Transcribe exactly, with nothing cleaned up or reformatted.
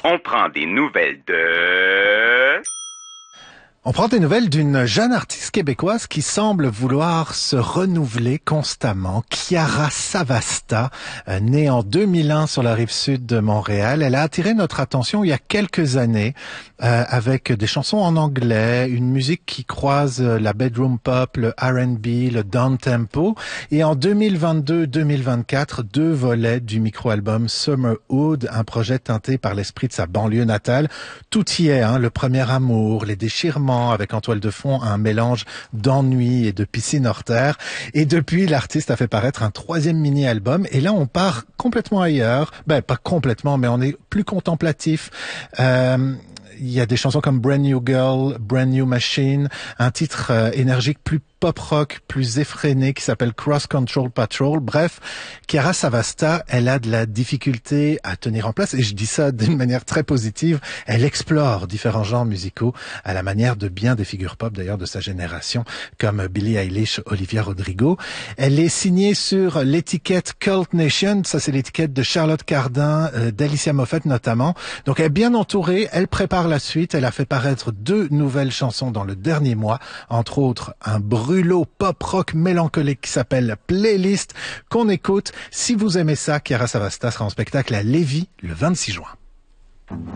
On prend des nouvelles de... On prend des nouvelles d'une jeune artiste québécoise qui semble vouloir se renouveler constamment. Chiara Savasta, euh, née en deux mille un sur la rive sud de Montréal. Elle a attiré notre attention il y a quelques années euh, avec des chansons en anglais, une musique qui croise la bedroom pop, le R and B, le down tempo. Et en deux mille vingt-deux deux mille vingt-quatre, deux volets du micro-album Summerhood, un projet teinté par l'esprit de sa banlieue natale. Tout y est, hein, le premier amour, les déchirements, avec en toile de fond un mélange d'ennui et de piscine hors terre. Et depuis, l'artiste a fait paraître un troisième mini-album. Et là, on part complètement ailleurs. Ben, pas complètement, mais on est plus contemplatif. Euh, il y a des chansons comme Brand New Girl, Brand New Machine, un titre euh, énergique plus pop-rock, plus effréné qui s'appelle Cross Control Patrol. Bref, Chiara Savasta, elle a de la difficulté à tenir en place, et je dis ça d'une manière très positive. Elle explore différents genres musicaux à la manière de bien des figures pop d'ailleurs de sa génération, comme Billie Eilish, Olivia Rodrigo. Elle est signée sur l'étiquette Cult Nation, ça c'est l'étiquette de Charlotte Cardin, euh, d'Alicia Moffett notamment. Donc elle est bien entourée, elle prépare la suite, elle a fait paraître deux nouvelles chansons dans le dernier mois, entre autres un brûlot pop-rock mélancolique qui s'appelle Playlist, qu'on écoute. Si vous aimez ça, Chiara Savasta sera en spectacle à Lévis le vingt-six juin.